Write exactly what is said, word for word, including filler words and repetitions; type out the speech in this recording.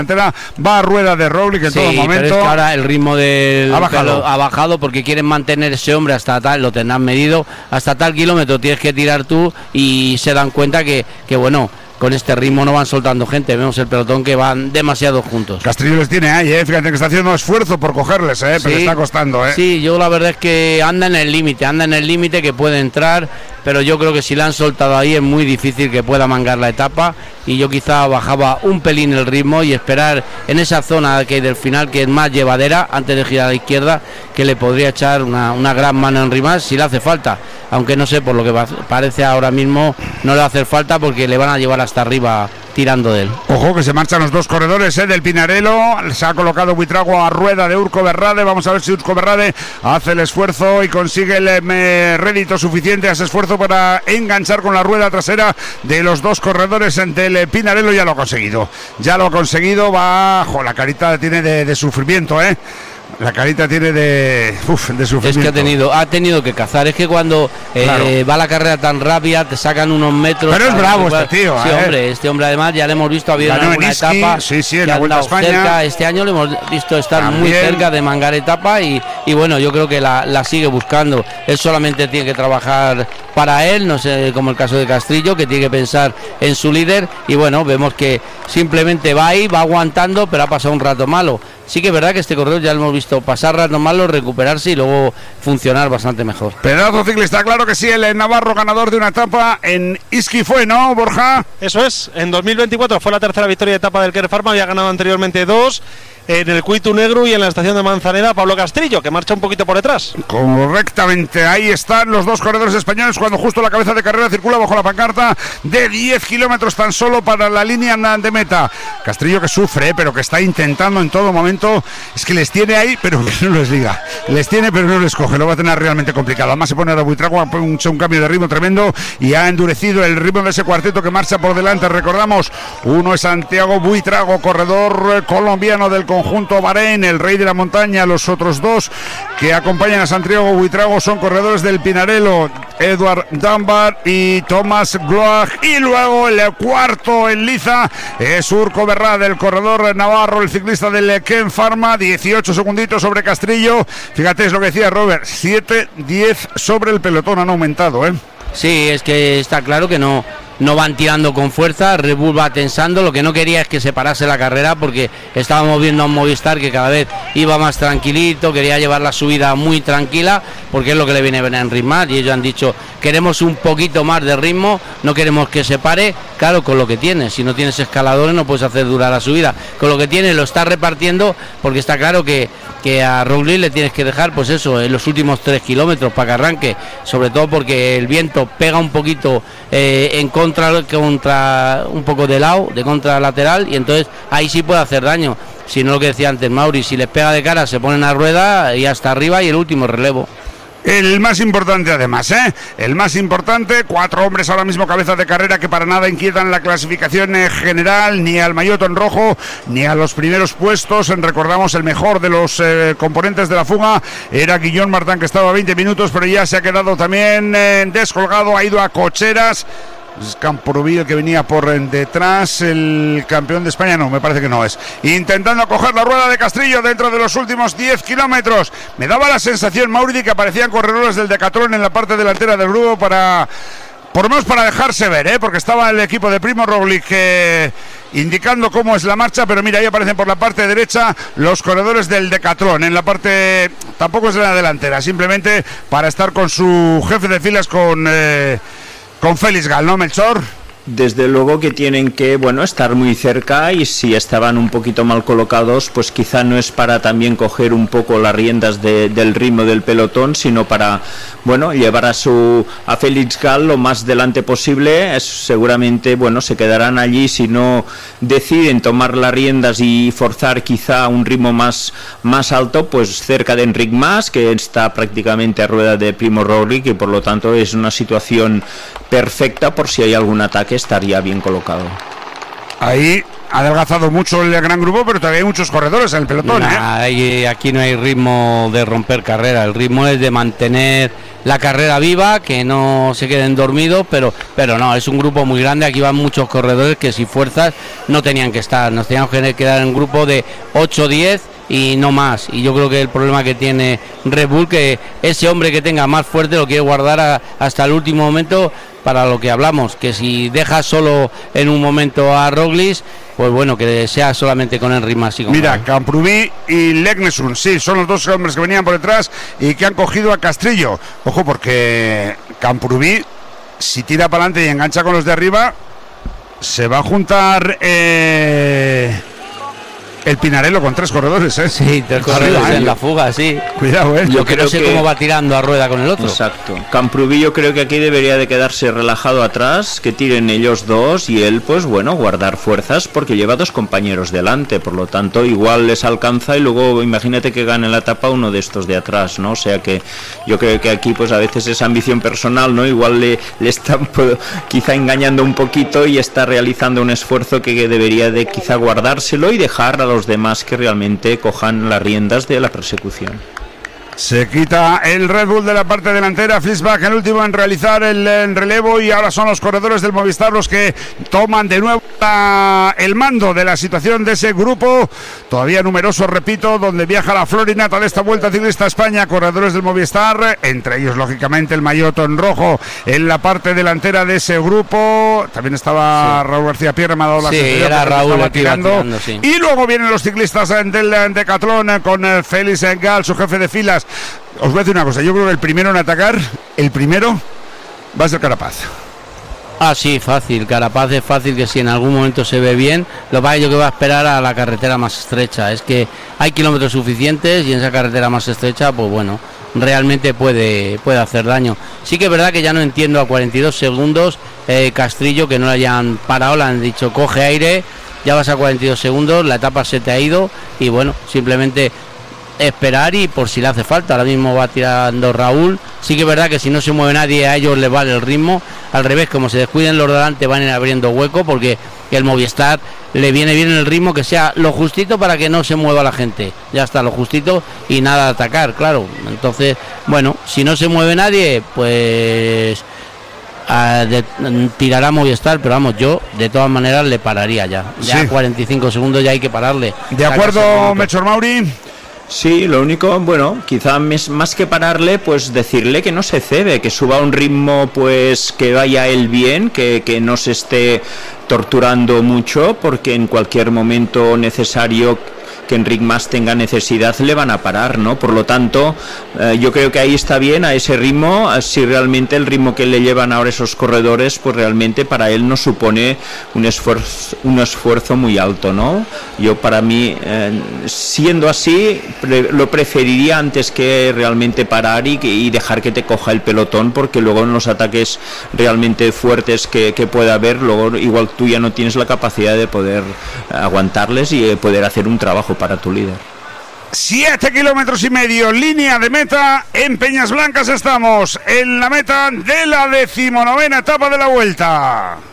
Va a rueda de Roglic en sí, todo momento. Pero es que ahora el ritmo del ha bajado. ha bajado porque quieren mantener ese hombre hasta tal, lo tendrán medido, hasta tal kilómetro tienes que tirar tú y se dan cuenta que, que bueno, con este ritmo no van soltando gente, vemos el pelotón que van demasiado juntos. Castrillo les tiene ahí, ¿eh? Fíjate que está haciendo esfuerzo por cogerles, ¿eh? Pero sí, le está costando, ¿eh? Sí, yo la verdad es que anda en el límite, anda en el límite que puede entrar, pero yo creo que si la han soltado ahí es muy difícil que pueda mangar la etapa y yo quizá bajaba un pelín el ritmo y esperar en esa zona que hay del final, que es más llevadera, antes de girar a la izquierda, que le podría echar una, una gran mano en rimas si le hace falta, aunque no sé, por lo que parece ahora mismo no le va a hacer falta porque le van a llevar hasta arriba tirando de él. Ojo que se marchan los dos corredores, ¿eh? Del Pinarello, se ha colocado Buitrago a rueda de Urco Berrade, vamos a ver si Urco Berrade hace el esfuerzo y consigue el eh, rédito suficiente a ese esfuerzo para enganchar con la rueda trasera de los dos corredores del Pinarello. Ya lo ha conseguido, ya lo ha conseguido, va, jo, la carita tiene de, de sufrimiento, ¿eh? La carita tiene de, uf, de sufrimiento. Es que ha tenido, ha tenido que cazar. Es que cuando eh, claro. va la carrera tan rápida, te sacan unos metros. Pero es bravo este tío. Sí, eh. hombre, este hombre además ya le hemos visto, ha habido en alguna Iski, etapa sí, sí, en que la ha Vuelta a andado España. cerca. Este año le hemos visto estar También. muy cerca de mangar etapa y, y bueno, yo creo que la, la sigue buscando. Él solamente tiene que trabajar para él, no sé, como el caso de Castrillo, que tiene que pensar en su líder y bueno, vemos que simplemente va ahí, va aguantando, pero ha pasado un rato malo. Sí que es verdad que este corredor ya lo hemos visto pasar rato malo, recuperarse y luego funcionar bastante mejor. Pedazo ciclista, claro que sí, el Navarro ganador de una etapa en Iski fue, ¿no, Borja? Eso es, en dos mil veinticuatro fue la tercera victoria de etapa del Kern Pharma, había ganado anteriormente dos, en el Cuitu Negro y en la estación de Manzaneda, Pablo Castrillo, que marcha un poquito por detrás. Correctamente, ahí están los dos corredores españoles cuando justo la cabeza de carrera circula bajo la pancarta de diez kilómetros tan solo para la línea de meta. Castrillo que sufre, pero que está intentando en todo momento, es que les tiene ahí, pero que no les diga, les tiene pero no les coge, lo va a tener realmente complicado. Además se pone a Buitrago, un, un cambio de ritmo tremendo y ha endurecido el ritmo de ese cuarteto que marcha por delante. Recordamos, uno es Santiago Buitrago, corredor colombiano del conjunto Bahrein, el rey de la montaña. Los otros dos que acompañan a Santiago Buitrago son corredores del Pinarello, Edward Dunbar y Thomas Gloag, y luego el cuarto en liza es Urco Berrade, el corredor navarro, el ciclista del Kern Pharma, dieciocho segunditos sobre Castrillo. Fíjate, es lo que decía Robert, siete diez sobre el pelotón, han aumentado, ¿eh? Sí, es que está claro que no no van tirando con fuerza, Red Bull va tensando, lo que no quería es que se parase la carrera porque estábamos viendo a un Movistar que cada vez iba más tranquilito, quería llevar la subida muy tranquila porque es lo que le viene a enritmar y ellos han dicho queremos un poquito más de ritmo, no queremos que se pare, claro, con lo que tienes, si no tienes escaladores no puedes hacer durar la subida, con lo que tienes lo está repartiendo porque está claro que, que a Roglic le tienes que dejar pues eso, en los últimos tres kilómetros para que arranque, sobre todo porque el viento pega un poquito eh, en contra Contra, contra un poco de lado, de contralateral y entonces ahí sí puede hacer daño, si no lo que decía antes Mauri, si les pega de cara se ponen a rueda y hasta arriba y el último relevo. El más importante además, ¿eh? El más importante, cuatro hombres ahora mismo cabeza de carrera que para nada inquietan la clasificación general, ni al maillot en rojo, ni a los primeros puestos. Recordamos el mejor de los eh, componentes de la fuga era Guillaume Martin, que estaba a veinte minutos, pero ya se ha quedado también eh, descolgado, ha ido a cocheras. Es Camporubí el que venía por detrás, el campeón de España no, me parece que no es. Intentando coger la rueda de Castrillo dentro de los últimos diez kilómetros. Me daba la sensación, Mauri, de que aparecían corredores del Decathlon en la parte delantera del grupo para... Por lo menos para dejarse ver, ¿eh? Porque estaba el equipo de Primo Roglic eh, indicando cómo es la marcha, pero mira, ahí aparecen por la parte derecha los corredores del Decathlon, en la parte, tampoco es en la delantera, simplemente para estar con su jefe de filas, con... Eh, Con Félix Gal, ¿no, Melchor? Desde luego que tienen que, bueno, estar muy cerca y si estaban un poquito mal colocados, pues quizá no es para también coger un poco las riendas de, del ritmo del pelotón, sino para, bueno, llevar a su a Félix Gal lo más delante posible. Es, seguramente, bueno, se quedarán allí si no deciden tomar las riendas y forzar quizá un ritmo más, más alto, pues cerca de Enric Mas, que está prácticamente a rueda de Primo Roglic y por lo tanto es una situación perfecta por si hay algún ataque, estaría bien colocado. Ahí ha adelgazado mucho el gran grupo, pero todavía hay muchos corredores en el pelotón. Nah, ¿eh? hay, aquí no hay ritmo de romper carrera, el ritmo es de mantener la carrera viva, que no se queden dormidos, pero pero no, es un grupo muy grande, aquí van muchos corredores que si fuerzas no tenían que estar, nos teníamos que quedar en un grupo de ocho o diez y no más, y yo creo que el problema que tiene Red Bull, que ese hombre que tenga más fuerte lo quiere guardar a, hasta el último momento, para lo que hablamos, que si deja solo en un momento a Roglic, pues bueno, que sea solamente con Henry Massi. Mira, Camprubí y Legnesun, sí, son los dos hombres que venían por detrás y que han cogido a Castrillo. Ojo, porque Camprubí, si tira para adelante y engancha con los de arriba, se va a juntar eh, el Pinarello con tres corredores, ¿eh? Sí, tres corredores en la fuga, sí. Cuidado, ¿eh? Yo, yo creo no sé que... cómo va tirando a rueda con el otro. Exacto. Camprubí yo creo que aquí debería de quedarse relajado atrás, que tiren ellos dos y él, pues bueno, guardar fuerzas porque lleva dos compañeros delante, por lo tanto igual les alcanza y luego imagínate que gane la etapa uno de estos de atrás, ¿no? O sea que yo creo que aquí pues a veces es ambición personal, ¿no? Igual le, le están pues, quizá engañando un poquito y está realizando un esfuerzo que, que debería de quizá guardárselo y dejar a los demás que realmente cojan las riendas de la persecución. Se quita el Red Bull de la parte delantera, Fliesbach el último en realizar el, el relevo, y ahora son los corredores del Movistar los que toman de nuevo la, el mando de la situación de ese grupo, todavía numeroso, repito, donde viaja la florinata de esta Vuelta Ciclista a España, corredores del Movistar, entre ellos lógicamente el maillot en rojo en la parte delantera de ese grupo, también estaba sí. Raúl García Pierre, me ha dado la sí, sensación era Raúl estaba tirando, tirando sí. Y luego vienen los ciclistas del Decatlón con Félix Gal, su jefe de filas. Os voy a decir una cosa, yo creo que el primero en atacar, el primero va a ser Carapaz. Ah, sí, fácil, Carapaz es fácil, que si en algún momento se ve bien, lo que pasa es que va a esperar a la carretera más estrecha, es que hay kilómetros suficientes y en esa carretera más estrecha, pues bueno, realmente puede, puede hacer daño. Sí que es verdad que ya no entiendo a cuarenta y dos segundos eh, Castrillo, que no le hayan parado, le han dicho coge aire, ya vas a cuarenta y dos segundos, la etapa se te ha ido y bueno, simplemente esperar y por si le hace falta. Ahora mismo va tirando Raúl, sí que es verdad que si no se mueve nadie a ellos les vale el ritmo, al revés, como se descuiden los de delante van a ir abriendo hueco, porque el Movistar le viene bien el ritmo, que sea lo justito para que no se mueva la gente, ya está, lo justito y nada de atacar, claro. Entonces, bueno, si no se mueve nadie, pues a de, tirará Movistar, pero vamos, yo de todas maneras le pararía ya, ya sí. cuarenta y cinco segundos ya hay que pararle. De acuerdo, Melchor Mauri. Sí, lo único, bueno, quizá más que pararle, pues decirle que no se cede, que suba a un ritmo, pues que vaya él bien, que, que no se esté torturando mucho, porque en cualquier momento necesario que Enric Mas tenga necesidad le van a parar, ¿no? Por lo tanto, eh, yo creo que ahí está bien, a ese ritmo, si realmente el ritmo que le llevan ahora esos corredores, pues realmente para él no supone un esfuerzo, un esfuerzo muy alto, ¿no? Yo para mí, eh, siendo así, pre- lo preferiría antes que realmente parar y, y dejar que te coja el pelotón, porque luego en los ataques realmente fuertes que, que pueda haber, luego igual tú ya no tienes la capacidad de poder aguantarles y poder hacer un trabajo para tu líder. Siete kilómetros y medio, línea de meta. En Peñas Blancas estamos en la meta de la decimonovena etapa de la Vuelta.